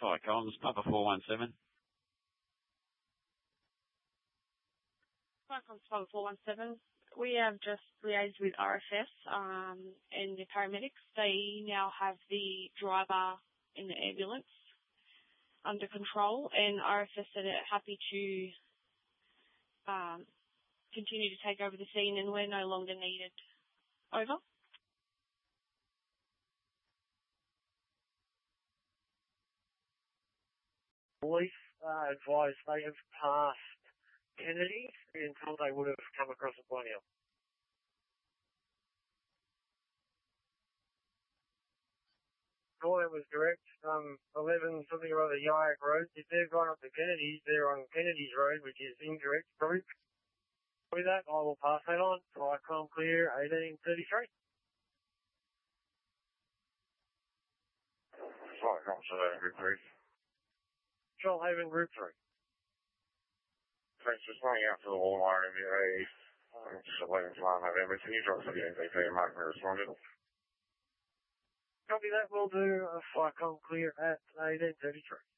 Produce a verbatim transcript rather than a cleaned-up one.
Hi, Collins, Papa four one seven. Hi, Collins, Papa four one seven. We have just liaised with R F S um, and the paramedics. They now have the driver in the ambulance under control, and R F S said they're happy to um, continue to take over the scene, and we're no longer needed. Over. Police uh, advised they have passed Kennedy until they would have come across a point out. All that was direct, um, eleven something or other Yayak Road. If they've gone up to Kennedy's, they're on Kennedy's Road, which is indirect route. With that, I will pass that on. Flycom clear, eighteen thirty-three. Flycom, so group three. Shoalhaven Group three. Thanks for flying out to the Walmart M B A. Um, just eleven flying November. Can you drop to the N P P and mark me responded? Copy that, we'll do a Flycom clear at eighteen thirty-three.